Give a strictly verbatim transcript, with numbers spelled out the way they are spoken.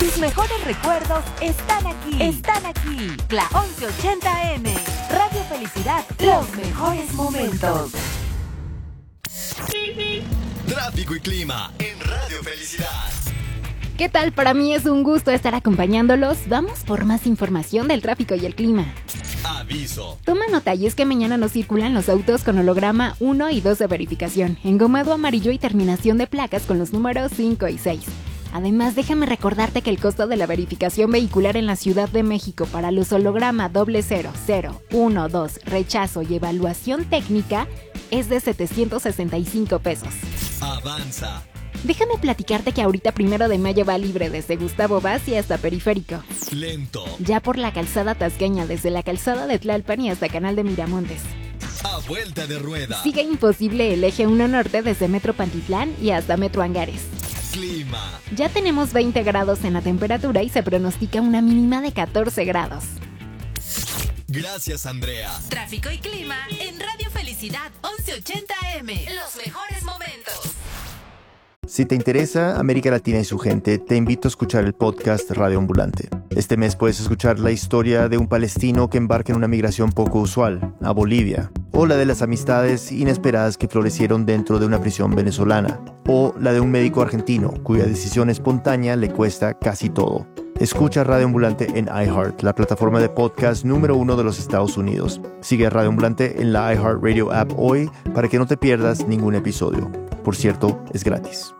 Mis mejores recuerdos están aquí. Están aquí. La once ochenta eme. Radio Felicidad. Los mejores momentos. Tráfico y clima en Radio Felicidad. ¿Qué tal? Para mí es un gusto estar acompañándolos. Vamos por más información del tráfico y el clima. Aviso. Toma nota, y es que mañana no circulan los autos con holograma uno y dos de verificación, engomado amarillo y terminación de placas con los números cinco y seis. Además, déjame recordarte que el costo de la verificación vehicular en la Ciudad de México para los holograma doble cero, cero, uno, dos, rechazo y evaluación técnica es de setecientos sesenta y cinco pesos. Avanza. Déjame platicarte que ahorita primero de mayo va libre desde Gustavo Vaz y hasta Periférico. Lento. Ya por la calzada tasqueña, desde la calzada de Tlalpan y hasta Canal de Miramontes. A vuelta de rueda. Sigue imposible el eje uno norte desde Metro Pantitlán y hasta Metro Angares. Clima. Ya tenemos veinte grados en la temperatura y se pronostica una mínima de catorce grados. Gracias, Andrea. Tráfico y clima en Radio Felicidad once ochenta eme. Los mejores momentos. Si te interesa América Latina y su gente, te invito a escuchar el podcast Radio Ambulante. Este mes puedes escuchar la historia de un palestino que embarca en una migración poco usual, a Bolivia, o la de las amistades inesperadas que florecieron dentro de una prisión venezolana, o la de un médico argentino cuya decisión espontánea le cuesta casi todo. Escucha Radio Ambulante en iHeart, la plataforma de podcast número uno de los Estados Unidos. Sigue a Radio Ambulante en la iHeartRadio app hoy para que no te pierdas ningún episodio. Por cierto, es gratis.